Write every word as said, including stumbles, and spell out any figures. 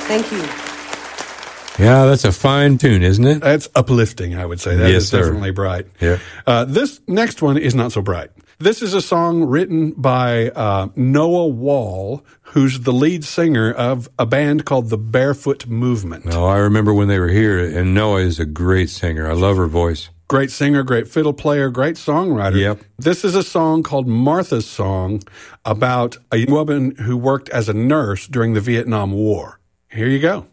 Thank you. Yeah, that's a fine tune, isn't it? That's uplifting, I would say. That yes, is sir. definitely bright. Yeah. Uh, this next one is not so bright. This is a song written by uh, Noah Wall, who's the lead singer of a band called the Barefoot Movement. Oh, I remember when they were here, and Noah is a great singer. I love her voice. Great singer, great fiddle player, great songwriter. Yep. This is a song called Martha's Song about a woman who worked as a nurse during the Vietnam War. Here you go.